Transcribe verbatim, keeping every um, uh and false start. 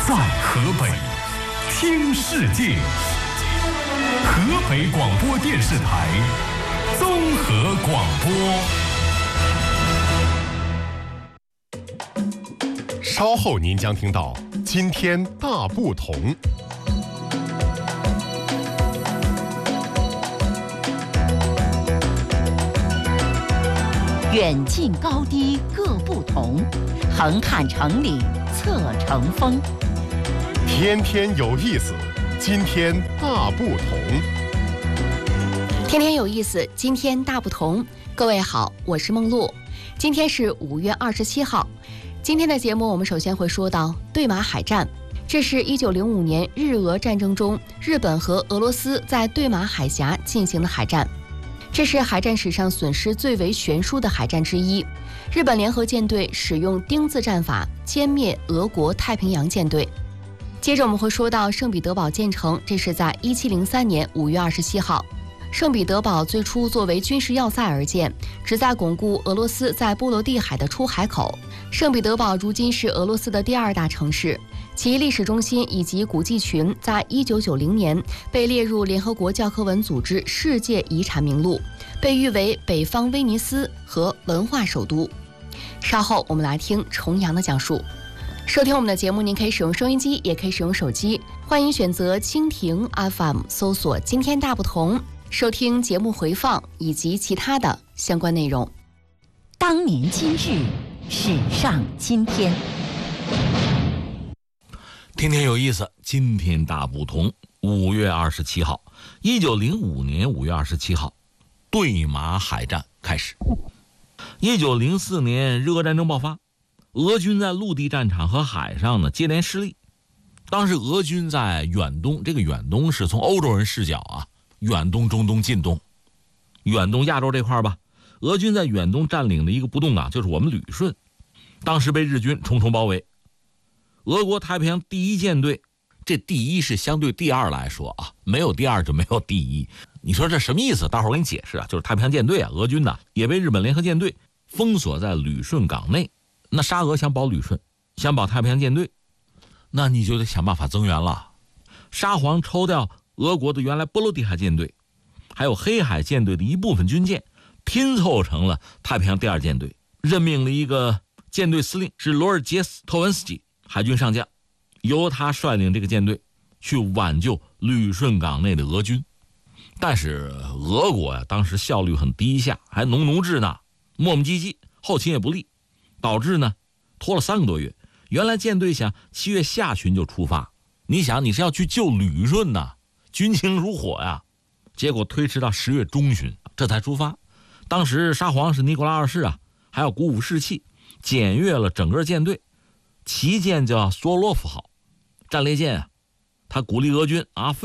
在河北听世界，河北广播电视台综合广播。稍后您将听到今天大不同。 远近高低各不同，横看成岭侧成峰。 天天有意思，今天大不同。 天天有意思，今天大不同。各位好，我是梦露。今天是五月二十七号。今天的节目，我们首先会说到对马海战。这是一九零五年日俄战争中，日本和俄罗斯在对马海峡进行的海战。这是海战史上损失最为悬殊的海战之一。日本联合舰队使用丁字战法歼灭俄国太平洋舰队。接着我们会说到圣彼得堡建成，这是在一七零三年五月二十七号。圣彼得堡最初作为军事要塞而建，旨在巩固俄罗斯在波罗的海的出海口。圣彼得堡如今是俄罗斯的第二大城市，其历史中心以及古迹群在一九九零年被列入联合国教科文组织世界遗产名录，被誉为北方威尼斯和文化首都。稍后我们来听重阳的讲述。收听我们的节目，您可以使用收音机，也可以使用手机，欢迎选择蜻蜓 F M 搜索今天大不同，收听节目回放以及其他的相关内容。 当年今日，史上今天。 天天有意思，今天大不同。五月二十七号，一九零五年五月二十七号，对马海战开始。一九零四年日俄战争爆发，俄军在陆地战场和海上呢接连失利。当时俄军在远东，这个远东是从欧洲人视角啊，远东、中东、近东，远东亚洲这块吧，俄军在远东占领的一个不动港就是我们旅顺，当时被日军重重包围。俄国太平洋第一舰队，这第一是相对第二来说啊，没有第二就没有第一。你说这什么意思？大伙儿给你解释啊，就是太平洋舰队啊，俄军呢也被日本联合舰队封锁在旅顺港内。那沙俄想保旅顺，想保太平洋舰队，那你就得想办法增援了。沙皇抽调俄国的原来波罗的海舰队，还有黑海舰队的一部分军舰，拼凑成了太平洋第二舰队，任命了一个舰队司令，是罗尔杰斯·托文斯基海军上将，由他率领这个舰队去挽救旅顺港内的俄军。但是俄国呀、啊，当时效率很低下，还农奴制呢，磨磨唧唧，后勤也不利，导致呢拖了三个多月。原来舰队想七月下旬就出发，你想你是要去救旅顺呐，军情如火呀，结果推迟到十月中旬这才出发。当时沙皇是尼古拉二世啊，还要鼓舞士气，检阅了整个舰队，旗舰叫索洛夫号战列舰啊，他鼓励俄军啊，